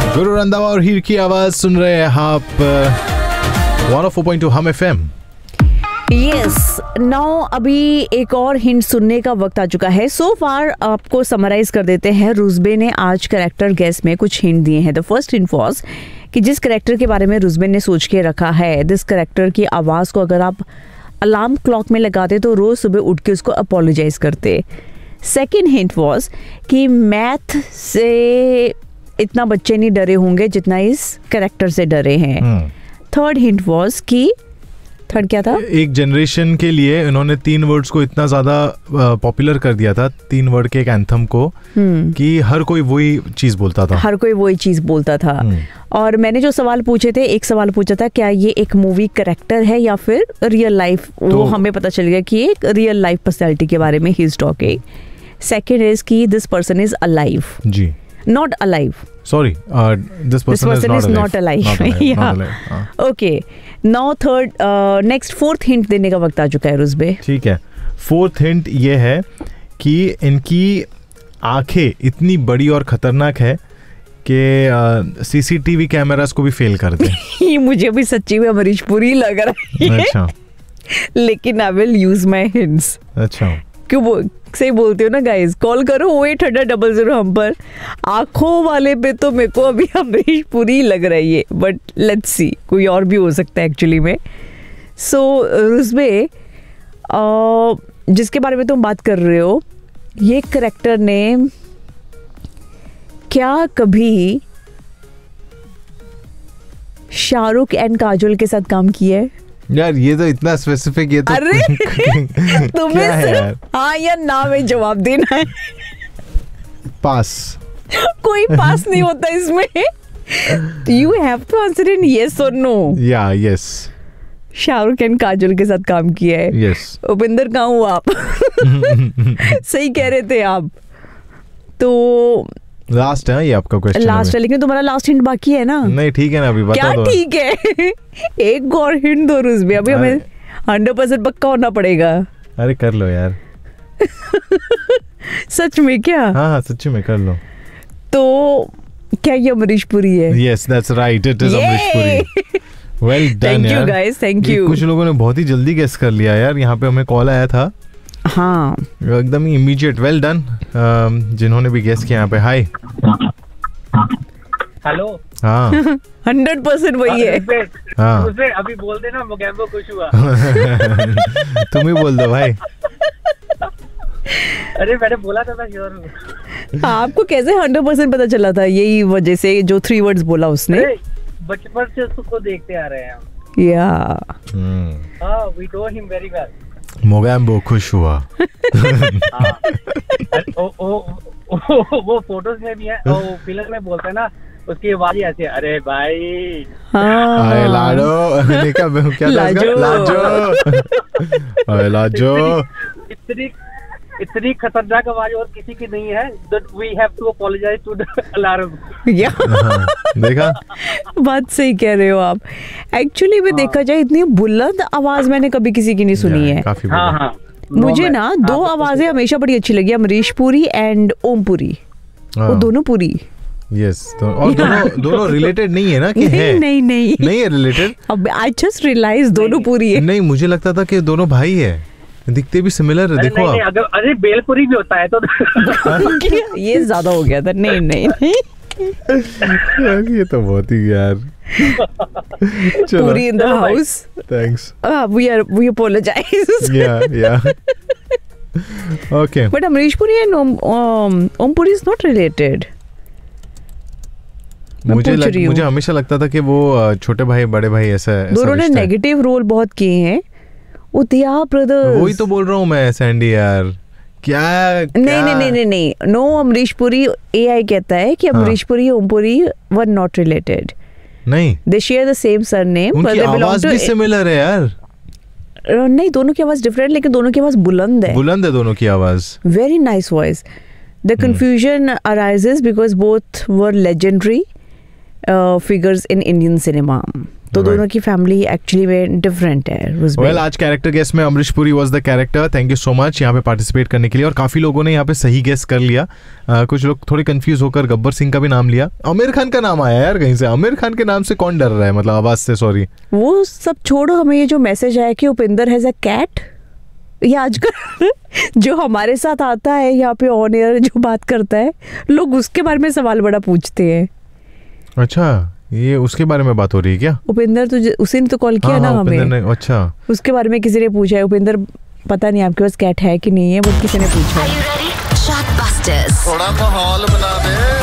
गुरु रंधावा और हीर की आवाज सुन रहे हैं आप 104.2 हम FM। यस नाउ अभी एक और हिंट सुनने का वक्त आ चुका है। सो फार आपको समराइज कर देते हैं। रुजबे ने आज कैरेक्टर गेस में कुछ हिंट दिए हैं। द फर्स्ट हिंट वाज कि जिस कैरेक्टर के बारे में रुजबे ने सोच के रखा है, दिस कैरेक्टर की आवाज को अगर आप अलार्म क्लॉक में लगाते तो रोज सुबह उठ के उसको अपोलोजाइज करते। सेकेंड हिंट वाज कि मैथ से इतना बच्चे नहीं डरे होंगे जितना इस कैरेक्टर से डरे हैं। थर्ड हिंट वाज कि थर्ड क्या था, एक जनरेशन के लिए इन्होंने 3 वर्ड्स को इतना ज्यादा पॉपुलर कर दिया था, 3 वर्ड के एक एंथम को, कि हर कोई वही चीज बोलता था। हर कोई वही चीज बोलता था। और मैंने जो सवाल पूछे थे, एक सवाल पूछा था क्या ये एक मूवी कैरेक्टर है या फिर रियल लाइफ, वो हमें पता चल गया कि एक रियल लाइफ पर्सनैलिटी के बारे में he is talking. Second is कि this person is alive ji, not alive, sorry this person is not alive. Okay, now third next fourth hint देने का वक्त आ चुका है रुजबे। ठीक है, फोर्थ हिंट ये है कि इनकी आंखें इतनी बड़ी और खतरनाक है कि सीसीटीवी कैमरास को भी फेल कर दे। ये मुझे भी सच्ची में अमरीश पुरी लग रहा है। अच्छा लेकिन I will use my hints. अच्छा क्यों सही बोलते हो ना गाइस, कॉल करो 8800 हम पर। आंखों वाले पे तो मेरे को अभी अमरीश पुरी लग रही है, बट लेट्स सी, कोई और भी हो सकता है एक्चुअली में। सो रुजबे जिसके बारे में तुम बात कर रहे हो, ये कैरेक्टर ने क्या कभी शाहरुख एंड काजोल के साथ काम किया है? यार ये तो इतना स्पेसिफिक, ये तो अरे तुम्हें सिर्फ हाँ या ना में जवाब देना है। पास। कोई पास नहीं होता इसमें। You have to answer in yes और नो। या यस, शाहरुख एंड काजोल के साथ काम किया है। यस। उपिंदर कहाँ हो आप? सही कह रहे थे आप। तो लास्ट है ये आपका क्वेश्चन। लास्ट है, लेकिन तुम्हारा लास्ट हिंट बाकी है ना? नहीं ठीक है ना, अभी बता दो। क्या ठीक है? एक और हिंट दो रुजबे, अभी हमें 100% पक्का होना पड़ेगा। अरे कर लो यार। सच में क्या? हाँ सच में कर लो। तो क्या ये अमरीश पुरी है? Yes, that's right, it is Amrish Puri. Well done Thank यार। you guys, thank you। कुछ लोगों ने बहुत ही जल्दी गेस कर लिया यार, यहाँ पे हमें कॉल आया था। हाँ एकदम ही इमीडिएट। वेल डन जिन्होंने भी गेस किया यहाँ पे। Hi hello. हाँ 100% वही है। हाँ उसे अभी बोल देना मोगैम्बो खुश हुआ। तुम ही बोल दो भाई। अरे मैंने बोला था मैं श्योर हूँ। आपको कैसे 100% पता चला था? यही वजह से जो 3 वर्ड्स बोला उसने। बचपन से उसको देखते आ रहे हैं हम। या हाँ, we know him very well. Mogambo खुश हुआ। वो फोटोज में भी है, वो फिल्म में बोलते हैं ना, उसकी आवाज ही ऐसे, अरे भाई अरे लाडो। क्या लाजो। अरे लाजो। इतनी खतरनाक आवाज और किसी की नहीं है। that we have to apologize to the alarm। देखा, बात सही कह रहे हो आप। एक्चुअली में देखा जाए इतनी बुलंद आवाज मैंने कभी किसी की नहीं सुनी है। काफी हाँ। मुझे ना 2 आवाजें हमेशा बड़ी अच्छी लगी, अमरीश पुरी एंड ओम पुरी। वो दोनों पुरी। यस, और दोनों रिलेटेड नहीं है ना कि है? नहीं है रिलेटेड। अब आई जस्ट रियलाइज दोनों पुरी है। नहीं, मुझे लगता था कि दोनों भाई है, दिखते भी सिमिलर है। देखो नहीं, अरे बेलपुरी भी होता है तो। ये ज्यादा हो गया था। नहीं ये तो बहुत ही यार। पूरी in the house. Thanks. We apologize. Yeah. Okay. But Amrish Puri and Om Puri is not related. मुझे हमेशा लगता था कि वो छोटे भाई बड़े भाई ऐसा दोनों ने नेगेटिव रोल बहुत किए हैं। उतिया ब्रदर्स। वही तो बोल रहा हूँ मैं सैंडी यार। क्या नहीं। नो, अमरीश पुरी AI कहता है कि Amrish Puri Om Puri were not related. नहीं, दे शेयर द सेम सरनेम, उनकी आवाज भी सिमिलर है यार। नहीं, दोनों की आवाज डिफरेंट, लेकिन दोनों की आवाज बुलंद है दोनों की आवाज। Very nice voice. The confusion arises because both were legendary figures in Indian cinema. तो दोनों की फैमिली एक्चुअली में डिफरेंट है। वेल, आज कैरेक्टर गेस्ट में Amrish Puri was the character. Thank you so much यहाँ पे पार्टिसिपेट करने के लिए। और काफी लोगों ने यहाँ पे सही गेस कर लिया। कुछ लोग थोड़े कंफ्यूज होकर गब्बर सिंह का भी नाम लिया। आमिर खान का नाम आया यार कहीं से। आमिर खान के नाम से कौन डर रहा है, मतलब आवाज से? सॉरी, वो सब छोड़ो, हमें ये जो मैसेज आया कि उपिंदर हैज अ कैट, ये आजकल जो हमारे साथ आता है यहाँ पे ऑन एयर जो बात करता है, लोग उसके बारे में सवाल बड़ा पूछते हैं। अच्छा, ये उसके बारे में बात हो रही है क्या? उपिंदर तो उसी ने तो कॉल किया ना हमें। अच्छा, उसके बारे में किसी ने पूछा है, उपिंदर पता नहीं आपके पास कैट है कि नहीं है, वो किसी ने पूछा है। थोड़ा माहौल बना दे।